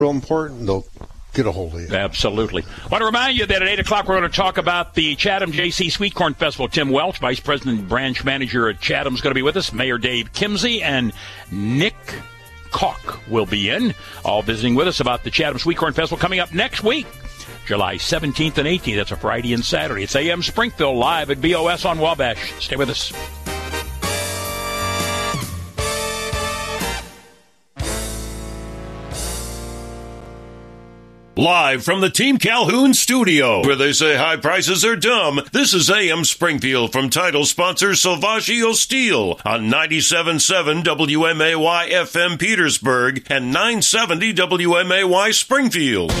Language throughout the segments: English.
real important, they'll get a hold of you. Absolutely. I want to remind you that at 8 o'clock we're going to talk about the Chatham JC Sweet Corn Festival. Tim Welch, Vice President and Branch Manager at Chatham, is going to be with us. Mayor Dave Kimsey and Nick Koch will be in, all visiting with us about the Chatham Sweet Corn Festival coming up next week, July 17th and 18th. That's a Friday and Saturday. It's AM Springfield live at BOS on Wabash. Stay with us. Live from the Team Calhoun studio, where they say high prices are dumb, this is AM Springfield from title sponsor Salvaggio Steel on 97.7 WMAY FM Petersburg and 970 WMAY Springfield.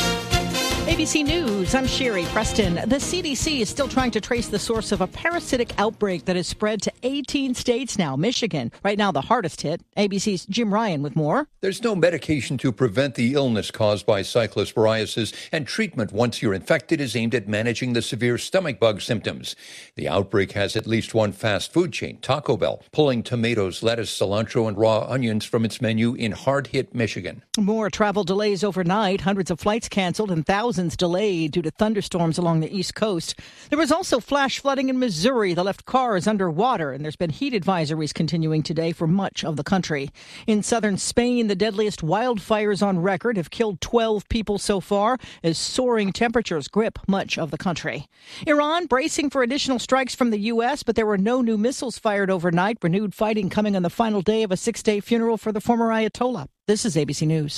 ABC News, I'm Sherry Preston. The CDC is still trying to trace the source of a parasitic outbreak that has spread to 18 states now. Michigan, right now the hardest hit. ABC's Jim Ryan with more. There's no medication to prevent the illness caused by cyclosporiasis, and treatment once you're infected is aimed at managing the severe stomach bug symptoms. The outbreak has at least one fast food chain, Taco Bell, pulling tomatoes, lettuce, cilantro, and raw onions from its menu in hard-hit Michigan. More travel delays overnight. Hundreds of flights canceled and thousands delayed due to thunderstorms along the East Coast. There was also flash flooding in Missouri that left cars underwater, and there's been heat advisories continuing today for much of the country. In southern Spain, the deadliest wildfires on record have killed 12 people so far as soaring temperatures grip much of the country. Iran bracing for additional strikes from the U.S., but there were no new missiles fired overnight. Renewed fighting coming on the final day of a 6-day funeral for the former Ayatollah. This is ABC News.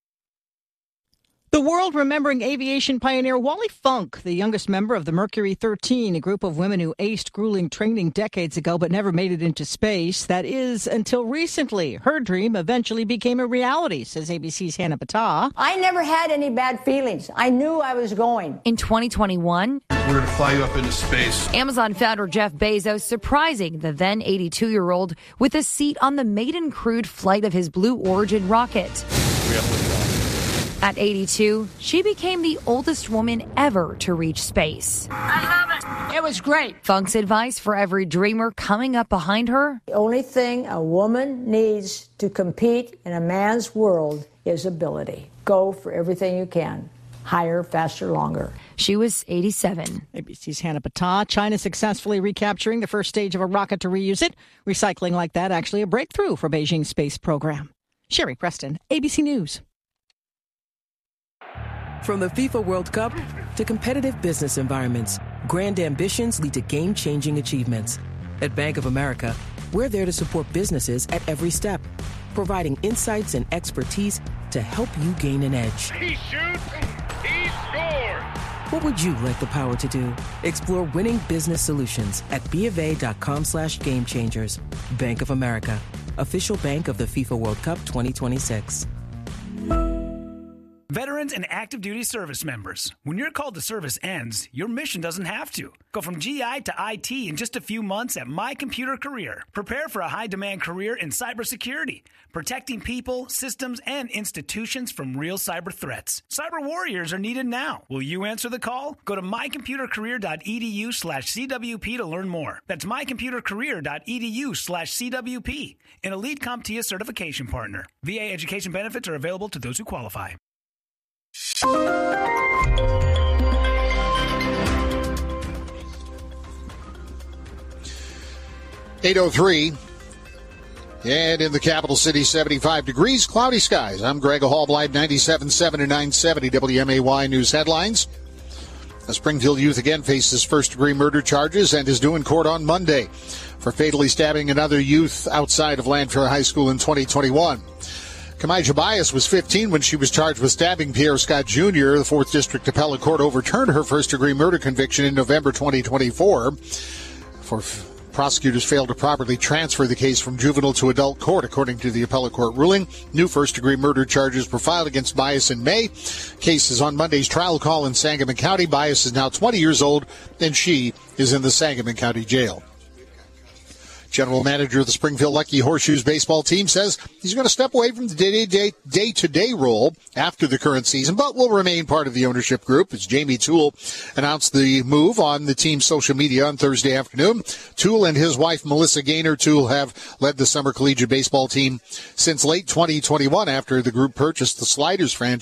The world remembering aviation pioneer Wally Funk, the youngest member of the Mercury 13, a group of women who aced grueling training decades ago but never made it into space. That is, until recently. Her dream eventually became a reality, says ABC's Hannah Battah. I never had any bad feelings. I knew I was going. In 2021, we're going to fly you up into space. Amazon founder Jeff Bezos surprising the then 82-year-old with a seat on the maiden crewed flight of his Blue Origin rocket. At 82, she became the oldest woman ever to reach space. I love it. It was great. Funk's advice for every dreamer coming up behind her: the only thing a woman needs to compete in a man's world is ability. Go for everything you can. Higher, faster, longer. She was 87. ABC's Hannah Battah. China successfully recapturing the first stage of a rocket to reuse it. Recycling like that, actually a breakthrough for Beijing's space program. Sherry Preston, ABC News. From the FIFA World Cup to competitive business environments, grand ambitions lead to game-changing achievements. At Bank of America, we're there to support businesses at every step, providing insights and expertise to help you gain an edge. He shoots, he scores! What would you like the power to do? Explore winning business solutions at BofA.com/gamechangers. Bank of America, official bank of the FIFA World Cup 2026. Veterans and active duty service members, when your call to service ends, your mission doesn't have to. Go from GI to IT in just a few months at My Computer Career. Prepare for a high-demand career in cybersecurity, protecting people, systems, and institutions from real cyber threats. Cyber warriors are needed now. Will you answer the call? Go to mycomputercareer.edu/CWP to learn more. That's mycomputercareer.edu/CWP, an elite CompTIA certification partner. VA education benefits are available to those who qualify. 8:03, and in the capital city, 75 degrees, cloudy skies. I'm Greg Hallblight, 97.7 and 970 WMAY News headlines. A Springfield youth again faces first-degree murder charges and is due in court on Monday for fatally stabbing another youth outside of Lanphier High School in 2021. Kamijah Bias was 15 when she was charged with stabbing Pierre Scott Jr. The 4th District Appellate Court overturned her first-degree murder conviction in November 2024. Prosecutors failed to properly transfer the case from juvenile to adult court, according to the appellate court ruling. New first-degree murder charges were filed against Bias in May. Case is on Monday's trial call in Sangamon County. Bias is now 20 years old, and she is in the Sangamon County Jail. General manager of the Springfield Lucky Horseshoes baseball team says he's going to step away from the day-to-day role after the current season, but will remain part of the ownership group. As Jamie Toole announced the move on the team's social media on Thursday afternoon. Toole and his wife, Melissa Gaynor Toole, have led the summer collegiate baseball team since late 2021 after the group purchased the Sliders franchise